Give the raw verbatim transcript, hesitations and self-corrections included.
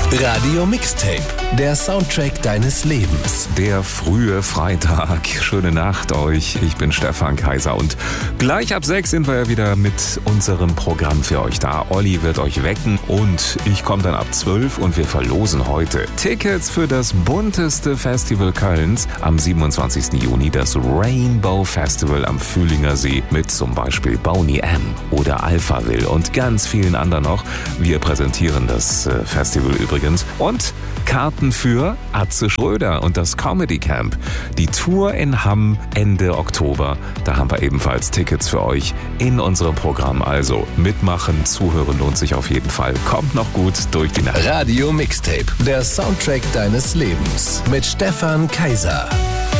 Radio Mixtape, der Soundtrack deines Lebens. Der frühe Freitag. Schöne Nacht euch. Ich bin Stefan Kaiser und gleich ab sechs sind wir ja wieder mit unserem Programm für euch da. Olli wird euch wecken und ich komme dann ab zwölf und wir verlosen heute Tickets für das bunteste Festival Kölns am siebenundzwanzigsten Juni, das Rainbow Festival am Fühlinger See mit zum Beispiel Boney M. oder Alphaville und ganz vielen anderen noch. Wir präsentieren das Festival übrigens. Und Karten für Atze Schröder und das Comedy Camp. Die Tour in Hamm Ende Oktober. Da haben wir ebenfalls Tickets für euch in unserem Programm. Also mitmachen, zuhören lohnt sich auf jeden Fall. Kommt noch gut durch die Nacht. Radio Mixtape, der Soundtrack deines Lebens mit Stefan Kaiser.